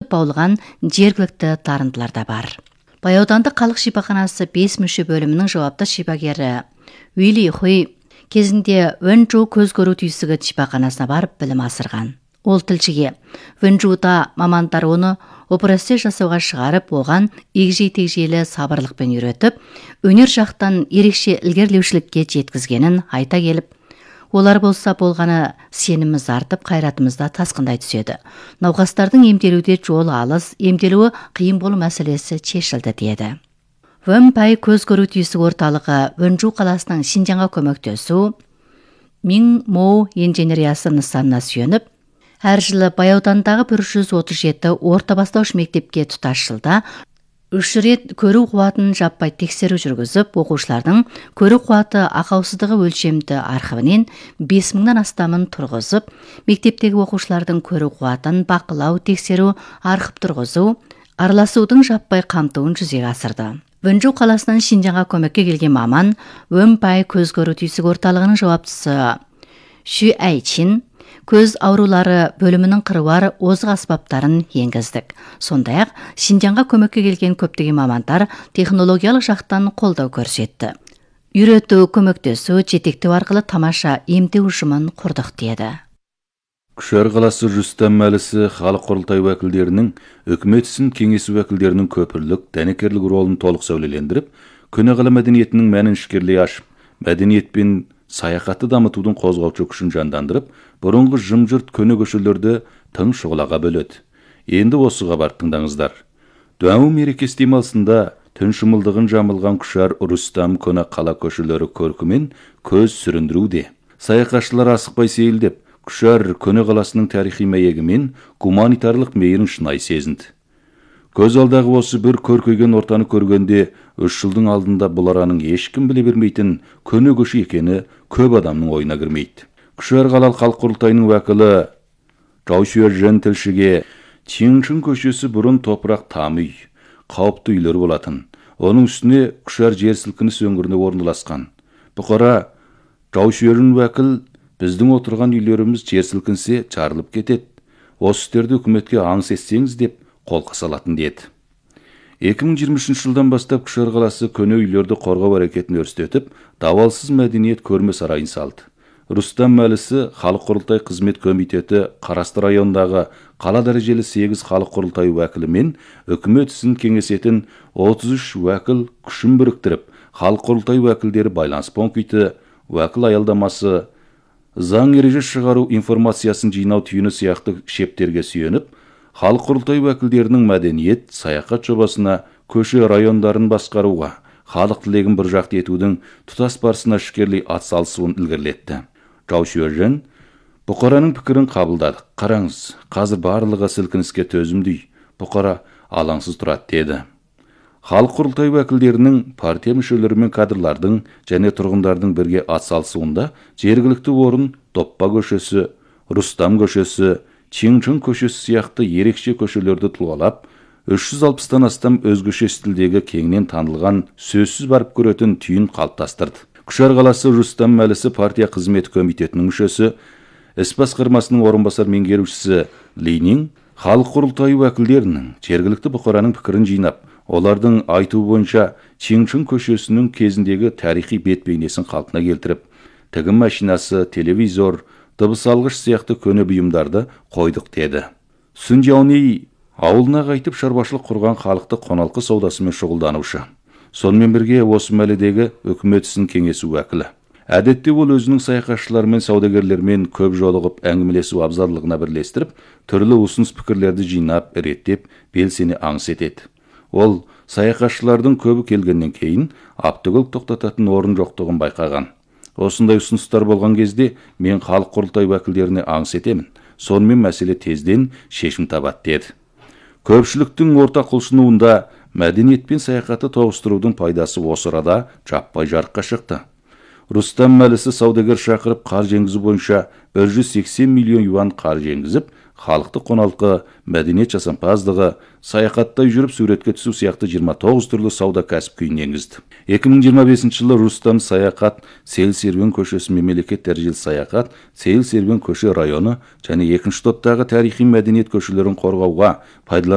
тартып баулыған жергілікті дарындылар да бар. Баяудандық халық шипаханасы 5 мүше бөлімінің жауапты шипагері Уили Хуй кезінде Вэнжу көз көру түйсігі шипаханасына барып білім асырған. Ол тілшіге, Вэнжуда мамандар оны операция жасауға шығарып, оған егжей-тегжейлі сабырлықпен үйретіп, өнер жақтан ерекше ілгерілеушілікке жеткізгенін айта келіп, олар болса болғаны сеніміміз артып, қайратымызда тасқындай түседі. Науқастардың емделуде жолы алыс, емделуі қиын болу мәселесі шешілді деді. Вэнпай көз көру түйсік орталығы Вэнжу қаласының Шинжаңға көмектесу Мин Моу инженериясы нысанына сүйеніп, әр жылы Баяудандағы 137 орта бастауыш мектепке тұтас жылда 3 рет көру қуатын жаппай тексеру жүргізіп, оқушылардың көру қуаты ақаусыздығы өлшемді архивінен 5000-нан астамын тұрғызып, мектептегі оқушылардың көру қуатын бақылау, тексеру, архив тұрғызу, араласудың жаппай қамтуын жүзеге асырды. Вэнжу қаласынан Шинжаңға көмекке келген маман Вэнпай көз көру түйсік орталығының жауаптысы Xu Айчин көз аурулары бөлімінің қыруар озық аспаптарын енгіздік. Сондай-ақ Шинжаңға көмекке келген көптеген мамандар технологиялық жақтан қолдау көрсетті. Үйрету, көмектесу, жетектеу арқылы тамаша емдеу ұжымын құрдық деді. Күшар қаласы Рустам Мәлісі халық құрылтай уәкілдерінің, үкімет ісін кеңесі уәкілдерінің көпірлік, дәнекерлік ролын толық сәулелендіріп, көне-қала мәдениетінің мәнін ішкерлей ашып, мәдениет пен саяхатты дамытудың қозғаушы күшін жандандырып, бұрынғы жым-жырт көне көшелерді тың шұғылаға бөледі. Енді осыға барып тыңдаңыздар. Дуаму мерекесі демалысында түн шымылдығын жамылған Күшар Рустам көне қала көшелері көркімен көз сүріндіруде. Саяхатшылар асықпай сейілдеп, Күшар көне қаласының тарихи мәйегімен гуманитарлық мейірін шынай сезінді. Көз алдағы осы бір көркейген ортаны көргенде, 3 жылдың алдында бұл араның ешкім біле бермейтін көне көші екені көп адамның ойына кірмейді. Күшар қалалық халық құрылтайының уәкілі Жаушуержен тілшіге Чиңшин көшесі бұрын топырақ там үй, қауіпті үйлер болатын. Оның үстіне Күшар жер сілкініс өңіріне орналасқан. Бұқара Жаушуержен уәкіл біздің отырған үйлеріміз жер сілкінсе жарылып кетеді. Осы істерді үкіметке аңыс етсеңіз деп қолқа салатын деді. 2023 жылдан бастап Күшар қаласы көне үйлерді қорғау әрекетін өрістетіп, давалсыз мәдениет көрме сарайын салды. Рустам Мәлісі халық құрылтай қызмет комитеті Қарасты райондағы қала дәрежелі 8 халық құрылтай уәкілі мен үкімет ісін кеңесетін 33 уәкіл күшін біріктіріп, халық құрылтай уәкілдері байланыс пункті, уәкіл аялдамасы, заң ереже шығару информациясын жинау түйіні сияқты шептерге сүйеніп, халық құрылтай уәкілдерінің мәдениет, саяхат жобасына, көше райондарын басқаруға, халық тілегін бір жақты етудің тұтас барысына ішкерлей атсалысуын ілгерілетті. Жаушуержен бұқараның пікірін қабылдадық. Қараңыз, қазір барлығы сілкініске төзімді, бұқара алаңсыз тұрады деді. Халық құрылтай уәкілдерінің, партия мүшелері мен кадрлардың және тұрғындардың бірге атсалысуында жергілікті орын Топпа көшесі, Рустам көшесі, Чиңшин көшесі сияқты ерекше көшелерді тұлғалап, 360-тан астам өзгеше стилдегі кеңінен танылған сөзсіз барып көретін түйін қалыптастырды. Күшар қаласы Рустам Мәлісі партия қызметі комитетінің мүшесі, іс басқармасының орынбасар меңгерушісі Линин халық құрылтайы уәкілдерінің жергілікті бұқараның пікірін жинап, олардың айтуы бойынша Чиңшин көшесінің кезіндегі тарихи бет бейнесін қалпына келтіріп, тігін машинасы, телевизор, дыбыс алғыш сияқты көне бұйымдарды қойдық деді. Сүнжауни ауылына қайтып шаруашылық құрған халықты қоналқы саудасымен шұғылданушы. Сонымен бірге осы мәледегі үкімет ісін кеңесі уәкілі. Әдетте ол өзінің саяхатшылармен, саудагерлермен көп жолығып әңгімелесу абзалдығына бірлестіріп, түрлі ұсыныс пікірлерді жинап, реттеп, белсене аңыс етеді. Ол саяхатшылардың көбі келгеннен кейін аптөгіл тоқтататын орын жоқтығын байқаған. Осындай ұсыныстар болған кезде мен халық құрылтай уәкілдеріне аңыс етемін. Сонымен мәселе тезден шешім табады деді. Көпшіліктің ортақ құлшынуында мәдениет пен саяхатты тоғыстырудың пайдасы осы арада жаппай жарыққа шықты. Рустам Мәлісі саудагер шақырып қар жеңгізу бойынша 180 миллион юан қар жеңгізіп, халықты қоналқы, мәдениет жасампаздығы, саяхаттай жүріп суретке түсу сияқты 29 түрлі сауда кәсіп күйін енгізді. 2025 жылы Рустам саяхат, Сейіл Серуен көшесі мемлекет дәрежелі саяхат, Сейіл Серуен көше районы және екінші топтағы тарихи мәдениет көшелерін қорғауға пайдаланылған